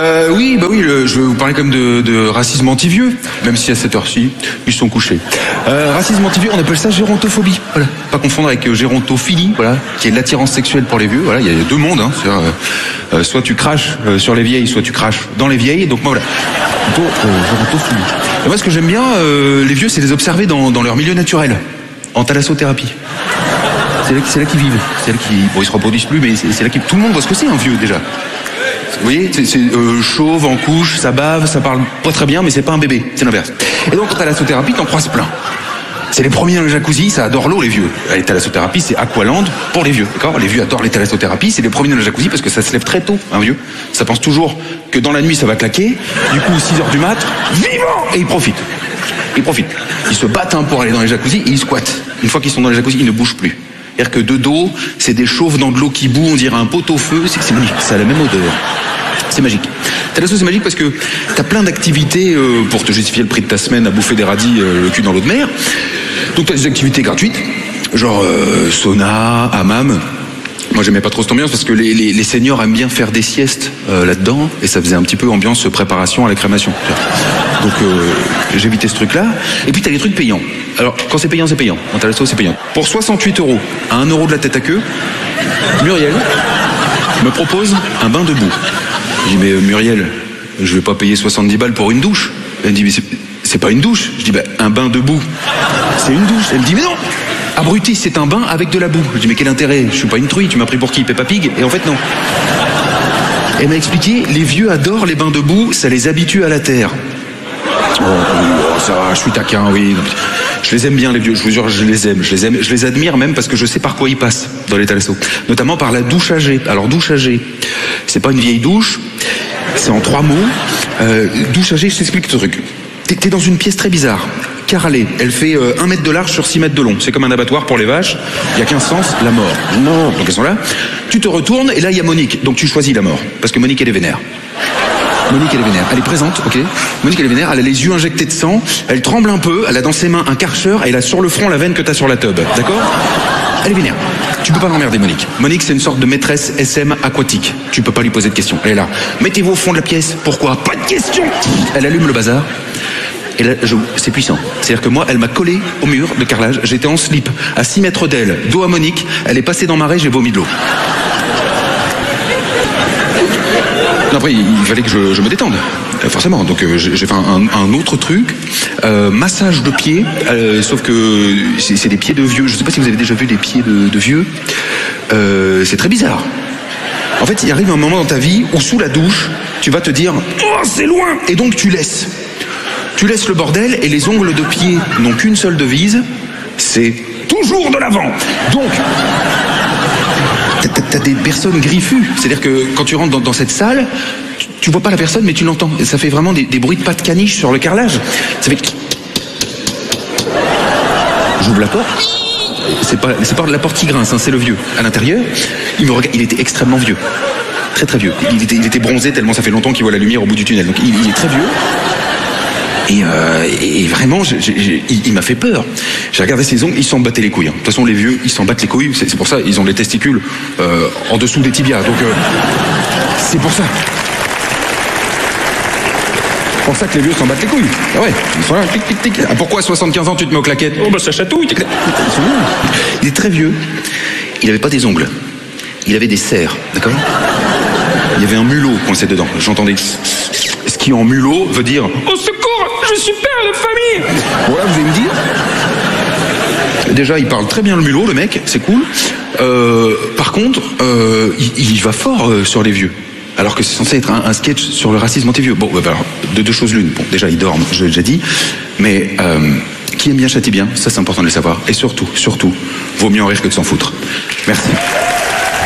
Oui, je vais vous parler quand même de racisme anti-vieux, même si à cette heure-ci, ils sont couchés. Racisme anti-vieux, on appelle ça gérontophobie, voilà. Pas confondre avec gérontophilie, voilà, qui est l'attirance sexuelle pour les vieux, voilà, il y a deux mondes, hein, soit tu craches sur les vieilles, soit tu craches dans les vieilles, donc moi voilà, plutôt gérontophilie. Et moi ce que j'aime bien, les vieux, c'est les observer dans leur milieu naturel, en thalassothérapie. C'est là qu'ils vivent, c'est là qu'ils... Bon, ils se reproduisent plus, mais c'est là qu'ils... Tout le monde voit ce que c'est un vieux, déjà. Vous voyez, c'est chauve, en couche, ça bave, ça parle pas très bien, mais c'est pas un bébé, c'est l'inverse. Et donc, quand t'as la thalassothérapie, t'en croises plein. C'est les premiers dans le jacuzzi, ça adore l'eau, les vieux. Les thalassothérapie, c'est Aqualand pour les vieux, d'accord? Les vieux adorent les thalassothérapies, c'est les premiers dans le jacuzzi parce que ça se lève très tôt, un vieux. Ça pense toujours que dans la nuit, ça va claquer. Du coup, 6h du mat, vivant! Et ils profitent. Ils se battent pour aller dans les jacuzzis et ils squattent. Une fois qu'ils sont dans les jacuzzis, ils ne bougent plus. C'est-à-dire que de dos, c'est des chauves dans de l'eau qui bout, on dirait un pot-au-feu, c'est magique, ça a la même odeur. C'est magique. Thalasso, c'est magique parce que t'as plein d'activités pour te justifier le prix de ta semaine à bouffer des radis le cul dans l'eau de mer. Donc t'as des activités gratuites, genre sauna, hammam. Moi j'aimais pas trop cette ambiance parce que les seniors aiment bien faire des siestes là-dedans et ça faisait un petit peu ambiance préparation à la crémation. Donc j'évitais ce truc-là. Et puis t'as les trucs payants. Alors quand c'est payant, c'est payant. En thalasso, c'est payant. Pour 68 €, à 1 € de la tête à queue, Muriel me propose un bain de boue. Je dis mais Muriel, je vais pas payer 70 balles pour une douche. Elle me dit mais c'est pas une douche. Je dis un bain de boue, c'est une douche. Elle me dit mais non, abruti, c'est un bain avec de la boue. Je dis mais quel intérêt? Je suis pas une truie, tu m'as pris pour qui? Peppa Pig? Et en fait non. Elle m'a expliqué, les vieux adorent les bains de boue, ça les habitue à la terre. Oh, ça va, je suis taquin, oui. Je les aime bien les vieux, je vous jure, je les aime, je les admire même parce que je sais par quoi ils passent dans les thalassos. Notamment par la douche âgée. Alors douche âgée, c'est pas une vieille douche, c'est en 3 mots. Douche âgée, je t'explique ce truc. T'es dans une pièce très bizarre, carrelée. Elle fait 1 mètre de large sur 6 mètres de long. C'est comme un abattoir pour les vaches. Il n'y a qu'un sens, la mort. Non. Donc elles sont là. Tu te retournes et là il y a Monique. Donc tu choisis la mort. Parce que Monique elle est vénère. Elle est présente, ok. Monique elle est vénère, elle a les yeux injectés de sang, elle tremble un peu, elle a dans ses mains un Karcher et elle a sur le front la veine que t'as sur la tube, d'accord? Elle est vénère. Tu peux pas l'emmerder Monique. Monique c'est une sorte de maîtresse SM aquatique. Tu peux pas lui poser de questions. Elle est là. Mettez-vous au fond de la pièce. Pourquoi? Pas de questions. Elle allume le bazar. Et là, c'est puissant. C'est-à-dire que moi, elle m'a collé au mur de carrelage. J'étais en slip, à 6 mètres d'elle, dos à Monique. Elle est passée dans ma raie, j'ai vomi de l'eau. Après, il fallait que je me détende, forcément. Donc j'ai fait un autre truc, massage de pieds, sauf que c'est des pieds de vieux. Je ne sais pas si vous avez déjà vu des pieds de vieux. C'est très bizarre. En fait, il arrive un moment dans ta vie où sous la douche, tu vas te dire « Oh, c'est loin !» Et donc tu laisses. Tu laisses le bordel et les ongles de pied n'ont qu'une seule devise, c'est toujours de l'avant. Donc... T'as des personnes griffues. C'est-à-dire que quand tu rentres dans cette salle, tu vois pas la personne, mais tu l'entends. Et ça fait vraiment des bruits de pas de caniche sur le carrelage. Ça fait... J'ouvre la porte. C'est pas la porte qui grince, hein, c'est le vieux. À l'intérieur, il me regarde. Il était extrêmement vieux. Très très vieux. Il était bronzé tellement ça fait longtemps qu'il voit la lumière au bout du tunnel. Donc il est très vieux. Et vraiment, il m'a fait peur. J'ai regardé ses ongles, ils s'en battaient les couilles. De toute façon, les vieux, ils s'en battent les couilles. C'est pour ça, ils ont les testicules en dessous des tibias. Donc, c'est pour ça. C'est pour ça que les vieux s'en battent les couilles. Ah ouais, ils sont là, tic, tic, tic. Ah, pourquoi à 75 ans, tu te mets aux claquettes? Oh, bah ça chatouille. Il est très vieux. Il n'avait pas des ongles. Il avait des serres, d'accord? Il y avait un mulot coincé dedans. J'entendais... Ce qui en mulot veut dire « Au secours, je suis père de famille !» Voilà, vous allez me dire. Déjà, il parle très bien le mulot, le mec, c'est cool. Par contre, il va fort sur les vieux. Alors que c'est censé être un sketch sur le racisme anti-vieux. Bon, alors, de deux choses l'une. Bon, déjà, il dort, je l'ai déjà dit. Mais qui aime bien châtie bien, ça c'est important de le savoir. Et surtout, vaut mieux en rire que de s'en foutre. Merci.